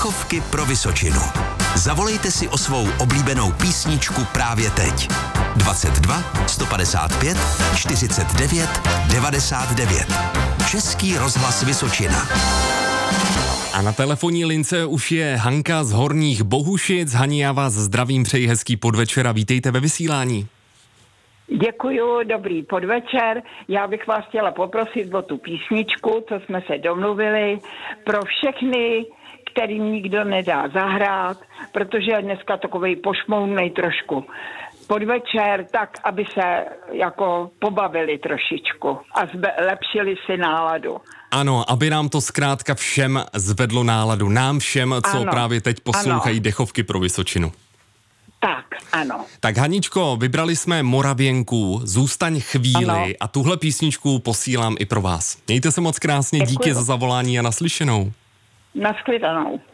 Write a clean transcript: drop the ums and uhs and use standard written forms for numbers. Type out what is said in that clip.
Dechovky pro Vysočinu. Zavolejte si o svou oblíbenou písničku právě teď. 22 155 49 99. Český rozhlas Vysočina. A na telefonní lince už je Hanka z Horních Bohušic. Hani, já vás zdravím, přeji hezký podvečer a vítejte ve vysílání. Děkuju, dobrý podvečer. Já bych vás chtěla poprosit o tu písničku, co jsme se domluvili, pro všechny, kterým nikdo nedá zahrát, protože je dneska takovej pošmounej trošku podvečer, tak, aby se jako pobavili trošičku a lepšili si náladu. Ano, aby nám to zkrátka všem zvedlo náladu. Nám všem, co ano, právě teď poslouchají Dechovky pro Vysočinu. Tak, ano. Tak Haničko, vybrali jsme Moravěnku, Zůstaň chvíli, ano. A tuhle písničku posílám i pro vás. Mějte se moc krásně, díky za zavolání a naslyšenou. Naschledanou.